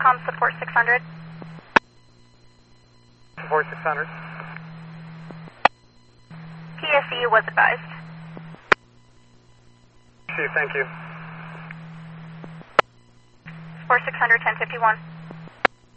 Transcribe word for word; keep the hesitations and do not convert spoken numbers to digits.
com, support six hundred. Support six hundred. P S E was advised. See, thank you. Support six hundred, ten fifty-one.